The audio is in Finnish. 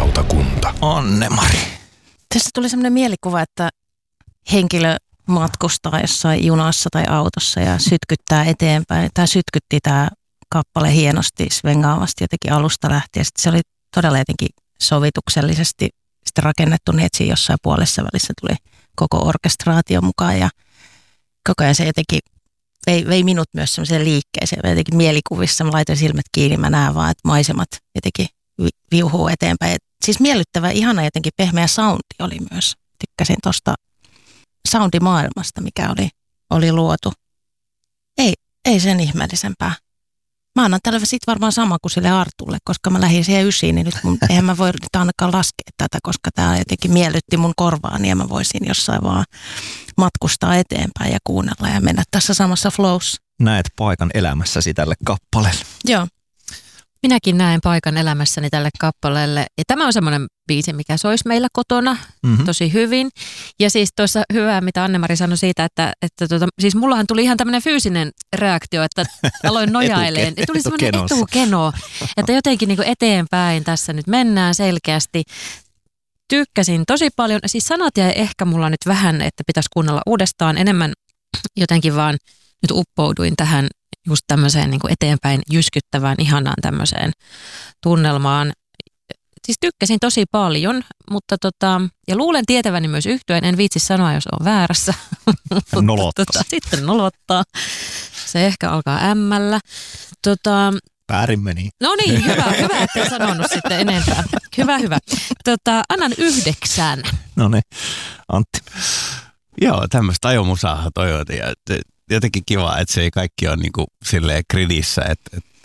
Lautakunta. Anne-Mari. Tässä tuli sellainen mielikuva, että henkilö matkustaa jossain junassa tai autossa ja sytkyttää eteenpäin. Tämä sytkytti tämä kappale hienosti svengaavasti jotenkin alusta lähtien. Sitten se oli todella jotenkin sovituksellisesti sitten rakennettu niin, että siinä jossain puolessa välissä tuli koko orkestraatio mukaan ja koko ajan se jotenkin vei minut myös semmoiseen liikkeeseen. Jotenkin mielikuvissa mä laitoin silmät kiinni, mä näen vaan, että maisemat jotenkin viuhuu eteenpäin. Et siis miellyttävä, ihana jotenkin pehmeä soundi oli myös. Tykkäsin tuosta soundimaailmasta, mikä oli luotu. Ei sen ihmeellisempää. Mä annan tälle sit varmaan sama kuin sille Artulle, koska mä lähdin siihen 9, niin nyt eihän mä voi nyt ainakaan laskea tätä, koska tää jotenkin miellytti mun korvaani ja mä voisin jossain vaan matkustaa eteenpäin ja kuunnella ja mennä tässä samassa flowssa. Näet paikan elämässäsi tälle kappaleelle. Joo. Minäkin näen paikan elämässäni tälle kappaleelle. Ja tämä on semmoinen biisi, mikä soisi meillä kotona tosi hyvin. Ja siis tuossa hyvää, mitä Anne-Mari sanoi siitä, että siis mullahan tuli ihan tämmöinen fyysinen reaktio, että aloin nojaileen. Tuli semmoinen etukeno, että jotenkin niin kuin eteenpäin tässä nyt mennään selkeästi. Tykkäsin tosi paljon. Siis sanat jäi ehkä mulla nyt vähän, että pitäisi kuunnella uudestaan enemmän. Jotenkin vaan nyt uppouduin tähän just tämmöiseen niin kuin eteenpäin jyskyttävään, ihanaan tämmöiseen tunnelmaan. Siis tykkäsin tosi paljon, mutta ja luulen tietäväni myös yhtyen, en viitsi sanoa, jos on väärässä. Nolottaa. Sitten nolottaa. Se ehkä alkaa ämmällä. Väärin meni. No niin, hyvä, ettei sanonut sitten enempää. Hyvä. Annan 9. No niin, Antti. Joo, tämmöistä ajomusaa toivotin ja jotenkin kiva, että se ei kaikki ole niinku silleen gridissä, että